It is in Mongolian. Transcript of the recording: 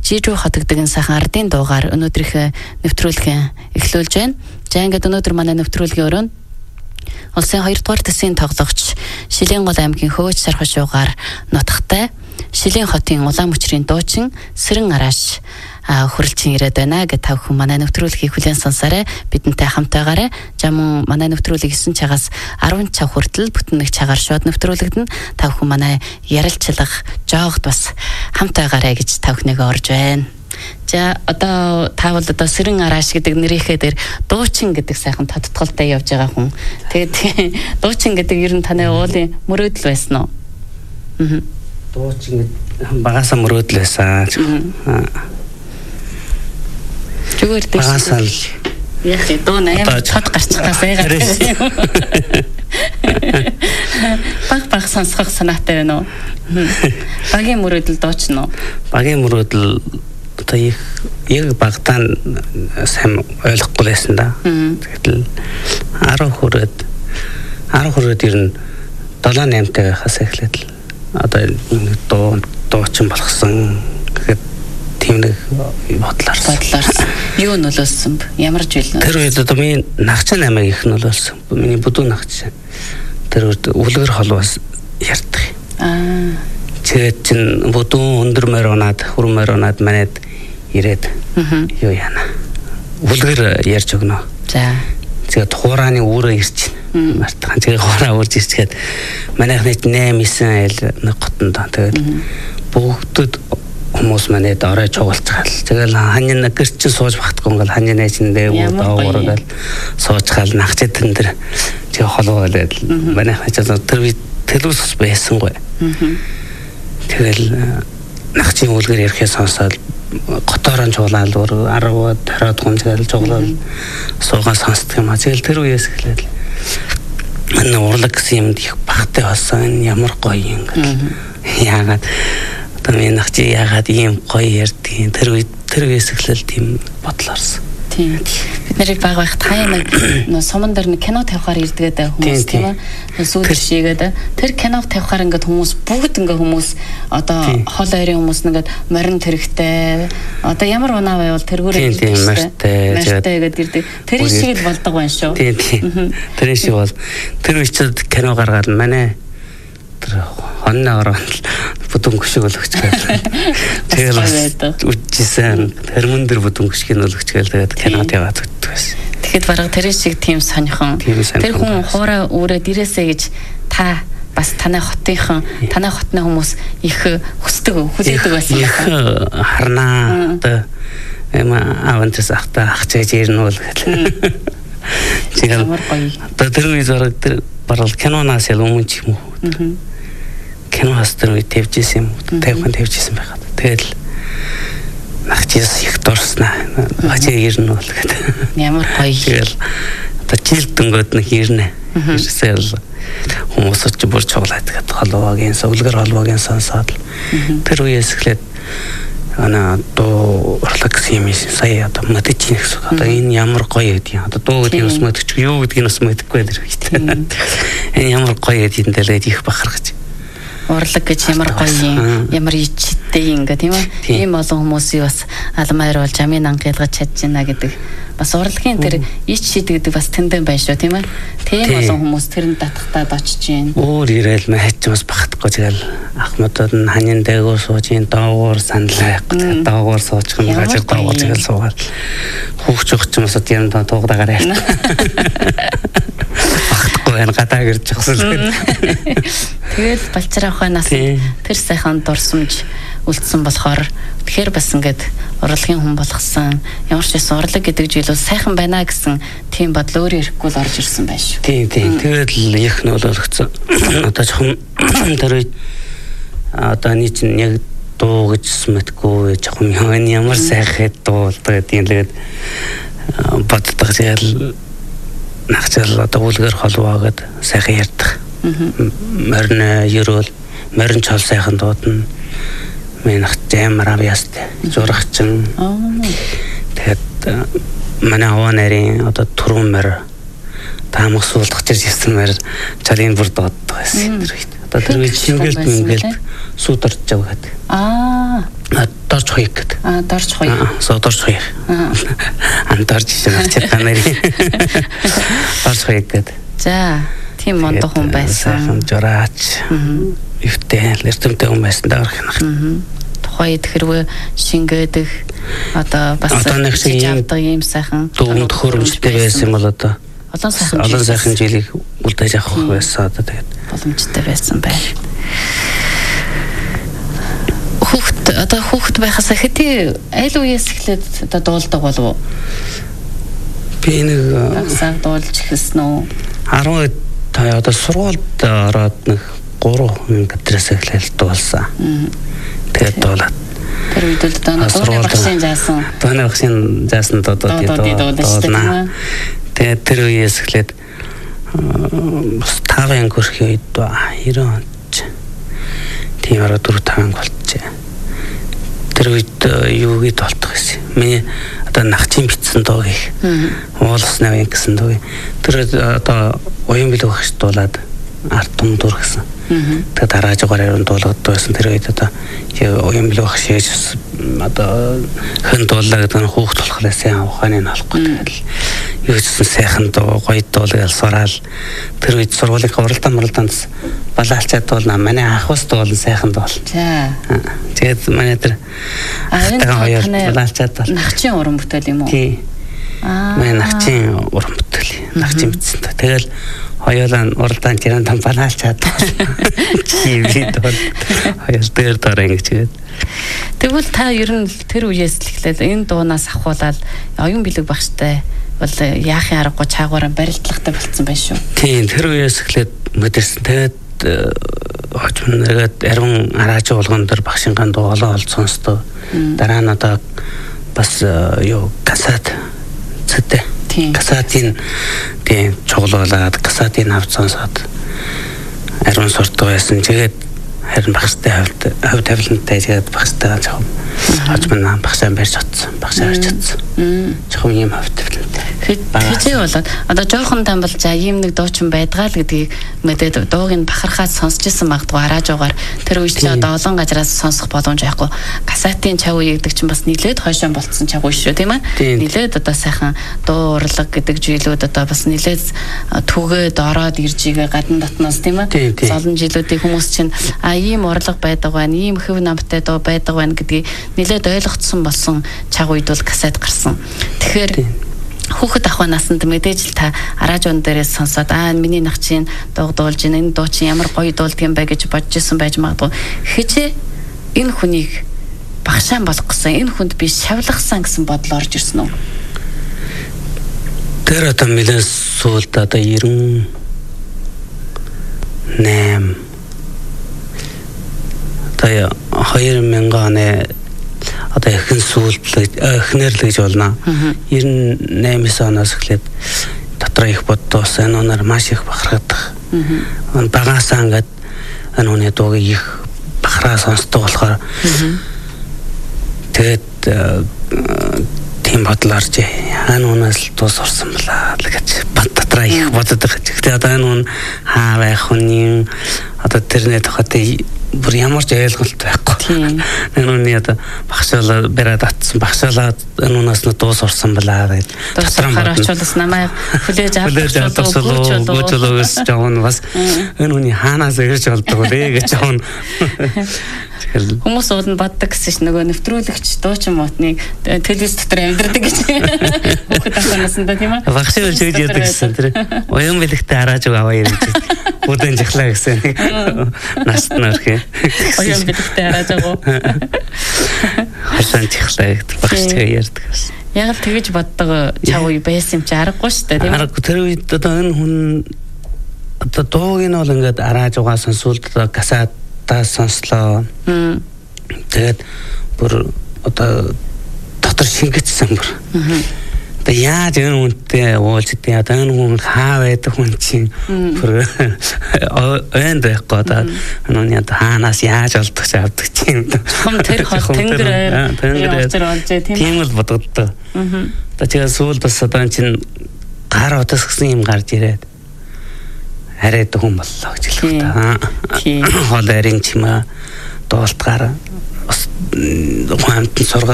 Жижиг хотогдгийн сайхан ардын дуугаар өнөөдрийнхөө нэвтрүүлгийн эхлүүлж байна. За ингээд өнөөдөр манай нэвтрүүлгийн өрөөнд улсын 2 дугаар төсвийн тоглогч Шилэнгол аймгийн Хөвөөч Сархашуугаар нутагтай Шилэн хотын улаан мөчрийн дуучин Сэрэн Арааш хүрэлцэн ирээд байна гэж та бүхэн манай нэвтрүүлгийг хүлээн сонсоорой. Бидэнтэй хамт байгаарай. Жамун манай нэвтрүүлгийг 9 цагаас 10 цаг хүртэл бүтэн нэг цагаар шууд нэвтрүүлэгдэнэ. Та бүхэн манай ярилцлага жоогт бас хамт байгаарай гэж та бүхнийгээ орж байна. За одоо та бол одоо Сэрэн Арааш гэдэг нэрийнхээ дээр дуучин гэдэг сайхан тодтголтой явж байгаа хүн. Тэгээд дуучин гэдэг ер нь таны уулын мөрөөдөл байсан уу? Дуучин багасаа мөрөөдөл байсан. Зүгээр дээ. Багасаа яг дуу наяа цод гарчихтаас айгаад. Баг сонсох санаатай байна уу? Багийн мөрөөдөл дуучин уу? Багийн мөрөөдөл одоо яг багтаа сайн ойлгохгүй байсан да. Тэгэл 10 хүрээд ер нь 7-8 тагахаас эхлээд л одоо дуучин болгосон гэхэд тийм нэг бодлоорсон. Юу нөлөөлсөн бэ? Ямар жил нөлөөлсөн? Тэр үед одоо миний нагч намайг их нөлөөлсөн. Миний бүдүүн нагч. Тэр үед үлгэр холбоос ярьдаг. Тэгээд чин бүдүүн өндөр морь унаад манайд ирээд юу яана. Үлгэр ярьж өгнө. За. Тэгээд хурааны үүрээ ирж байна. Мартахан тэгээд хураа үрж ирчгээд манайхны 8-9 айл нэг готонд. Тэгээд бүгдд хүмүүс манайд орой чугалцгаал. Тэгэл ханьян гэрч сууж багтахгүй ингээл ханьян эжиндээ уудаг суучгаал нагчид тэн дээр тэгээ холбоолээд манайхаа тэр үед телевизс байсангүй. Тэгэл нагчийн үлгэр ярихээ сонсоод готоорон чуулаад 10-20 гонжаал чуулаад суугаа сонсдог юм а. Тэгэл тэр үеэс эхлээд манай урлаг гэсэн юмд их багтай болсон. Ямар гоё юм гэл. Яагаад одоо миний нагчи яагаад ийм гоё ярьдгийг тэр үеэс эхлээл тийм бодлоорсон. Тийм. Бид нарыг баг байхад хаяа нэг суман дээр нэг кино тавихаар ирдгээд хүмүүс тийм ээ. Сүүл шигээд тэр киног тавихаар ингээд бүгд хүмүүс одоо хол ойрын хүмүүс нэгээд морин тэрэгтэй одоо ямар унаа байвал тэргүүрээ морьтой гэдэг ирдэг. Тэр шиг л болдог байна шүү. Тийм. Тэр шиг бол тэр үчид кино гаргаад манай тэр хонны ороод бүдүүн гүшиг өлөгч гээл. Тэгээд үжижсэн хормон дэр бүдүүн гүшгийг өлөгч гээл тэгээд кинод яваад өгдөг байсан. Тэгэхэд бараг тэр шиг тийм сонирхон. Тэр хүн хуураа өөрөө дээрээсээ гэж та бас танай хотны хүмүүс их хүлээдэг байсан байна. Харнаа одоо авантас ахчаач ирнүүл гэл. Тэгээд одоо тэр үед бараг киноноос ял өмнө ч юм уу. Киноос тэр үед тавьжсэн юм. Тавьжсэн байхад. Тэгэл нагчээс их дурснаа. Хачаа ирнэ бол гэдэг. Ямар гоё. Тэгэл одоо жил дөнгөд нэг ирнэ. Ирсэл хүмүүс ч бүр чуглаад гэдэг холбоогийн үлгэр холбоогийн сонсоод тэр үеэс эхлээд дуу урлаг гэсэн юм сая одоо мэдэж ийн гэсэн. Одоо энэ ямар гоё гэдэг юм. Одоо дуу гэдэг нь мэдчих юу гэдгийг нь мэдэхгүй байх хэрэгтэй. Энэ ямар гоё гэдэг нь дэлээд их бахархаж. Урлаг гэж ямар гоё юм, ямар ичтэй юм гэх тийм ээ. Ийм олон хүмүүсийг бас алмаар болж амийн ангилгаж чадж байна гэдэг. Бас урлагийн тэр ич шийдэгдэг бас тэндэн байна шүү тийм ээ. Тийм олон хүмүүс тэрэнд татахтаад очиж гин. Өөр ирээл мэч бас багтахгүй тэгэл ахмадууд нь ханин дээгүүр сууж гин доогуур санал байхгүй. Доогуур суучих юм гажиг доогуур тэгэл суугаад хүүхч өгч юм асууд юм туугдаагаар ярьдаг. Багтахгүй байна гадаа гэрж зогсол. Тэгэл балчраа ухаанаас тэр сайхан дурсамж үлдсэн болохоор тэгэхээр бас ингээд урлагийн хүн болгосон. Ямар ч байсан урлаг гэдэг зүйл бол сайхан байна гэсэн тийм бодол өөрөө ирэхгүй л орж ирсэн байх шүү. Тийм. Тэгээд л их нөлөөлөгцсөн. Одоо жоохон тэр үед одоо нэг чинь яг дуу гэж мэдгүй жоохон ямар сайхан дуу гэдэг юм лээд боддог. Тэгэл нагчаал одоо үлгэр холбоогод сайхан ярьдаг. Морин ерөөл морин чол сайхан дуудана. Минах жамар авьяастай зурагчин. Тэгээд манай аваа нарын одоо түрүүн мөр таамаг суулгах гэж ирсэн мөр чалын бүр дууддаг байсан. Одоо тэр үед шингэлт сүйдэрч яваад. дорж хуйг гэдэг. Дорж хуйг. Дорж хуйг. Дорж шиг танаар. Дорж хуйг гэдэг. За, тийм мондох хүн байсан. Жураач. Ивтэй, эрдэмтэй хүн байсан даа орхинах. Тухайд хэрвээ шингээдэг одоо бас авдаг юм сайхан дүүнд хөрөмжтэй байсан бол одоо олон сайхан жилийг үлдээж авах байсан одоо тэгээд боломжтой байсан байна. Хүүхэд байхаас хэдий аль үеэс эхлээд одоо дуулдаг болов уу? Би нэг багсаа дуулж эхэлсэн үү? 10 одоо сургуульд ороод нэг 3 гадраас эхлээл дуулсан. Тэгээд дуулаад. Тэр үед л дууны багшийн заасан. Дууны багшийн заасан дуулна. Тэгээд тэр үеэс эхлээд 5 анги хүрэх үед 90 онд тийм 4-5 анги болчихжээ. Тэр үед юу гээд болтох гэсэн. Миний одоо нахчин битсэн дуу гэх. Уулсны уян гэсэн дуу. Тэр одоо уян билүү багш дуулаад арт том дур гэсэн. Тэгээд дараа жигээр дуулаад байсан. Тэр үед одоо уян билүү багш хийж одоо хэн дуулаа гэдэг нь хүүхд болохоор сайн ухааны нь олохгүй. Тэгэл юу гэсэн сайхан дуу гоё дуулаад сураал. Тэр үед сургуулийн уралдаанд балаалчаад дуулна. Манай ах ус дуулан сайхан дуул. За. Тэгээд манай тэр хоёр балаалчаад дуу. Нахчин уран бүтээл юм уу? Тий. Манай нахчин уран бүтээл. Нахчин бичсэн. Тэгэл хоёулаа уралдаанд жирэн там балаалчаад дуу. Би дуу. Хоёр дээр дараа ингэж гээд. Тэгвэл та ер нь тэр үеэс л эхлээд энэ дуунаас авахуулаад оюун билэг багштай бол яахын аргагүй чаагаараа барилдлагатай болцсон байх шүү. Тийм, тэр үеэс эхлээд мэдэрсэн. Тэгээд хожим нэгээд арван араажи болгон дээр багшингаан дуу олон сонсдог. Дараа нь одоо бас юу касет зэтэй. Касетийн тийм чуглуулаад касетийн авч сонсоод арван сурдаг байсан. Тэгээд харин багштай хавь тавилантай тэгээд багштай жоохон хожим багшаа барьж чадсан. Багшаа барьж чадсан. Жоохон юм хавь тавилантай. Хэзээ болоод одоо жоохон там бол за ийм нэг дуучин байдгаа л гэдгийг мэдээд дууг нь бахархаад сонсч ирсэн магадгүй араажуугаар тэр үед ч одоо олон газараас сонсох боломж байхгүй. Касетийн чав үеигдэг чинь бас нилээд хойшоо болцсон чав үе шүү тийм ээ. Нилээд одоо сайхан дуу урлаг гэдэг жилүүд одоо бас нилээд түгээд ороод ирж игээ гадна дотноос тийм ээ. Олон жилүүдийн хүмүүс чинь ийм урлаг байдаг байна, ийм хөв намтай дуу байдаг байна гэдгийг нилээд ойлгоцсон болсон чав үед бол касет гарсан. Тэгэхээр хүүхэд ах насанд мэдээж л та араажуун дээрээс сонсоод миний нахчин дуу дуулж энэ дуу чинь ямар гоё дуулдаг юм бэ гэж бодож исэн байж магадгүй. Хичээ энэ хүнийг багшаан болгох гэсэн, энэ хүнд би шавлгасан гэсэн бодол орж ирсэн үү? Тэр одоо нэлээд сүүлд одоо 98 одоо 2000 оны одоо ихэнх сүүлд эхнэр л гэж болно. 98 оноос эхлээд дотроо их боддоос энэ оноор маш их бахархдаг. Багаасаа ингээд энэ хүний дууг их бахараа сонсдог болохоор тэгээд тийм бодол орж энэ оноос л дуу сурсан балаа гэж дотроо их боддог. Гэхдээ одоо энэ он хаа байх хүн одоо тэрний тухайд бүр ямар ч ойлголт байхгүй. Энэ үний одоо багшаалаа бариад атсан багшаалаа энэ унаас нь дуу сурсан балаа гэдэг. Дотроо очиулс намайг хүлээж авах гүйцэлгөөс жоон бас энэ үний хаанаас ирж болдог вэ гэж жоон. Хүмүүс уулын боддог гэсэн чинь нөгөө нэвтрүүлэгч дуучин мотныг телевиз дотор амьдэрдэг гэж. Хүүхэд ахнаас нь тийм ээ. Багшаа шийдэж яадаг гэсэн тэр. Уян бэлэгтэй арааж аваа ирж. Бүдэн жахлаа гэсэн. Наст нэрхээ. Уян бэлэгтэй арааж аваа. Хасан жахлаа гэдэг багштай ярьдаг гэсэн. Яг л тэгэж боддог чав үе байсан юм чи аргагүй шүү дээ тийм ээ. Аргагүй тэр үед одоо энэ хүн одоо дууг нь бол ингээд арааж аваа сонсуулд касет та сонслоо. Тэгээд бүр одоо дотор шингэцсэн бүр. Одоо яаж энэ үнтэй уулздаг одоо энэ хүн хаа байдаг хүн чинь бүр энд байхгүй одоо нүний одоо хаанаас яаж олдох ч авдаг чинь. Хом тэр хол тэнгэр тийм л бодогддог. Одоо тэгээд сүүлд бас одоо чинь гар утас гэсэн юм гарч ирээд хараад хүн боллоо гэж хэлэх та. Хол арин чимээ дуултгаар бас ухаантан сургал